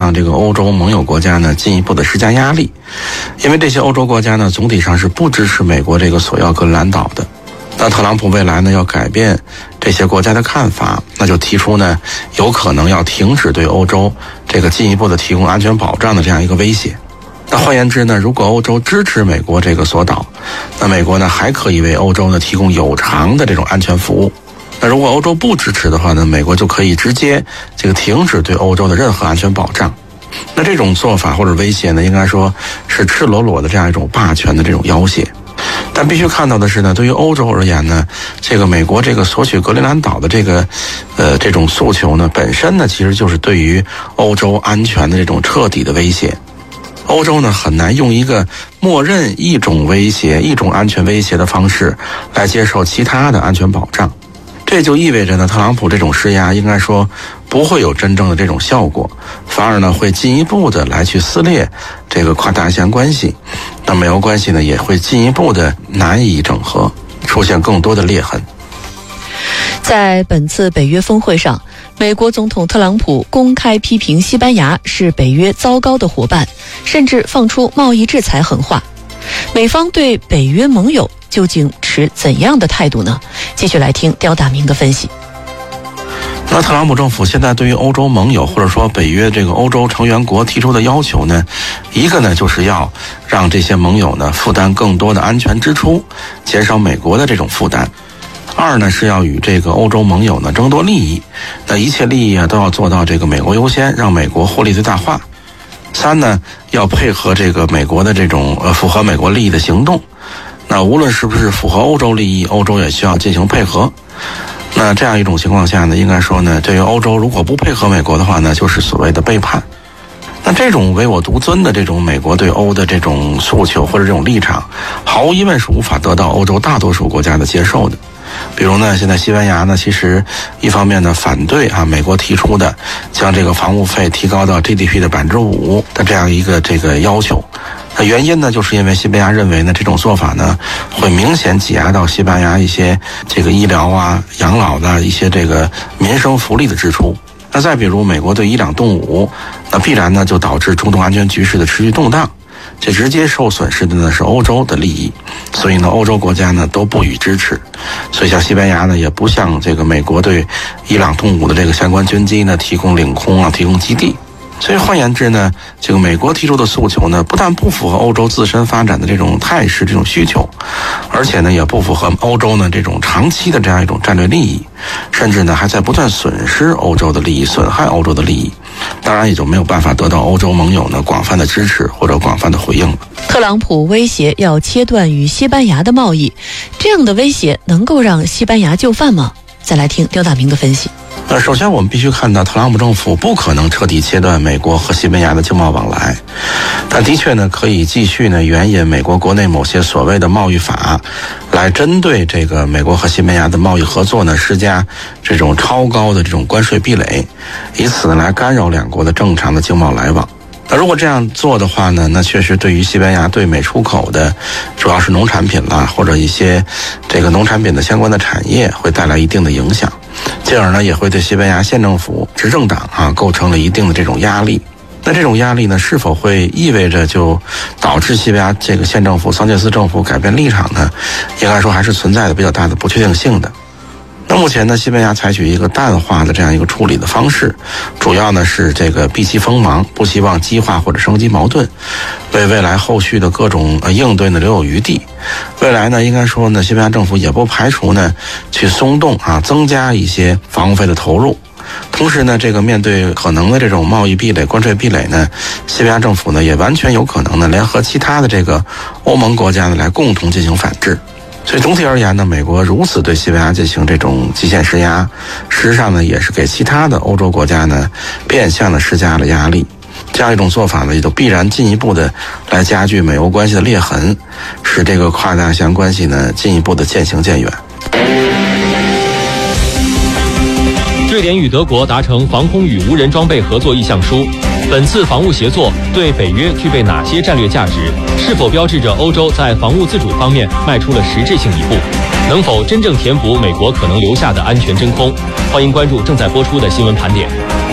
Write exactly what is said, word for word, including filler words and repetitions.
向这个欧洲盟友国家呢进一步的施加压力，因为这些欧洲国家呢总体上是不支持美国这个索要格陵兰岛的。那特朗普未来呢要改变这些国家的看法，那就提出呢有可能要停止对欧洲这个进一步的提供安全保障的这样一个威胁。那换言之呢，如果欧洲支持美国这个索岛，那美国呢还可以为欧洲呢提供有偿的这种安全服务。那如果欧洲不支持的话呢，美国就可以直接这个停止对欧洲的任何安全保障。那这种做法或者威胁呢，应该说是赤裸裸的这样一种霸权的这种要挟。但必须看到的是呢，对于欧洲而言呢，这个美国这个索取格陵兰岛的这个呃这种诉求呢，本身呢其实就是对于欧洲安全的这种彻底的威胁。欧洲呢很难用一个默认一种威胁、一种安全威胁的方式来接受其他的安全保障。这就意味着呢，特朗普这种施压应该说不会有真正的这种效果，反而呢会进一步的来去撕裂这个跨大西洋关系。那美欧关系呢也会进一步的难以整合，出现更多的裂痕。 在本次北约峰会上，美国总统特朗普公开批评西班牙是北约糟糕的伙伴，甚至放出贸易制裁狠话。美方对北约盟友究竟持怎样的态度呢？继续来听刁大明的分析。 那特朗普政府现在对于欧洲盟友或者说北约这个欧洲成员国提出的要求呢，一个呢就是要让这些盟友呢负担更多的安全支出，减少美国的这种负担。二呢是要与这个欧洲盟友呢争夺利益，那一切利益啊都要做到这个美国优先，让美国获利最大化。三呢要配合这个美国的这种呃符合美国利益的行动，那无论是不是符合欧洲利益，欧洲也需要进行配合。那这样一种情况下呢，应该说呢，这个欧洲如果不配合美国的话呢，就是所谓的背叛。那这种唯我独尊的这种美国对欧的这种诉求或者这种立场，毫无疑问是无法得到欧洲大多数国家的接受的。比如呢，现在西班牙呢，其实一方面呢反对啊美国提出的将这个房屋费提高到 G D P 的百分之五的这样一个这个要求。那原因呢，就是因为西班牙认为呢，这种做法呢会明显挤压到西班牙一些这个医疗啊、养老的一些这个民生福利的支出。那再比如美国对伊朗动武，那必然呢就导致中东安全局势的持续动荡。这直接受损失的呢是欧洲的利益，所以呢欧洲国家呢都不予支持。所以像西班牙呢也不向这个美国对伊朗动武的这个相关军机呢提供领空啊，提供基地。所以换言之呢，这个美国提出的诉求呢，不但不符合欧洲自身发展的这种态势、这种需求，而且呢，也不符合欧洲呢这种长期的这样一种战略利益，甚至呢还在不断损失欧洲的利益、损害欧洲的利益。当然也就没有办法得到欧洲盟友呢广泛的支持或者广泛的回应了。 特朗普威胁要切断与西班牙的贸易，这样的威胁能够让西班牙就范吗？再来听刁大明的分析。 呃，首先我们必须看到，特朗普政府不可能彻底切断美国和西班牙的经贸往来，但的确呢，可以继续呢援引美国国内某些所谓的贸易法，来针对这个美国和西班牙的贸易合作呢施加这种超高的这种关税壁垒，以此呢来干扰两国的正常的经贸来往。那如果这样做的话呢，那确实对于西班牙对美出口的主要是农产品啦，或者一些这个农产品的相关的产业会带来一定的影响，进而呢也会对西班牙县政府执政党啊构成了一定的这种压力。那这种压力呢，是否会意味着就导致西班牙这个县政府、桑切斯政府改变立场呢？应该说还是存在的比较大的不确定性的。那目前呢，西班牙采取一个淡化的这样一个处理的方式，主要呢是这个避其锋芒，不希望激化或者升级矛盾，为未来后续的各种呃应对呢留有余地。未来呢，应该说呢，西班牙政府也不排除呢去松动啊，增加一些防务费的投入。同时呢，这个面对可能的这种贸易壁垒、关税壁垒呢，西班牙政府呢也完全有可能呢联合其他的这个欧盟国家呢来共同进行反制。所以总体而言呢，美国如此对西班牙进行这种极限施压，实际上呢也是给其他的欧洲国家呢变相的施加了压力。这样一种做法呢，也就必然进一步的来加剧美欧关系的裂痕，使这个跨大西洋关系呢进一步的渐行渐远。 瑞典与德国达成防空与无人装备合作意向书，本次防务协作对北约具备哪些战略价值？是否标志着欧洲在防务自主方面迈出了实质性一步？能否真正填补美国可能留下的安全真空？欢迎关注正在播出的新闻盘点。